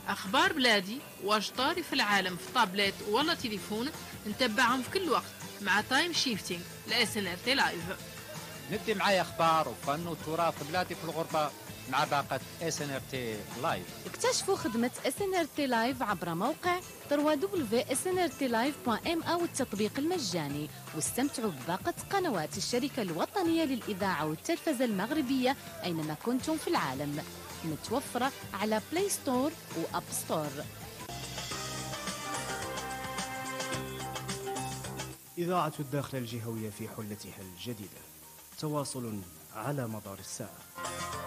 أخبار بلادي واش طاري في العالم في طابلت ولا تليفون نتبعهم في كل وقت مع تايم شيفتينج لSNRT لايف. ندي معايا اخبار وفن وتراث بلادي في الغربه مع باقه SNRT لايف. اكتشفوا خدمة SNRT لايف عبر موقع www.snrtlive.ma والتطبيق المجاني، واستمتعوا بباقة قنوات الشركة الوطنية للإذاعة والتلفزة المغربية أينما كنتم في العالم، متوفرة على بلاي ستور وأب ستور. إذاعة الداخل الجهوية في حلتها الجديدة، تواصل على مدار الساعة.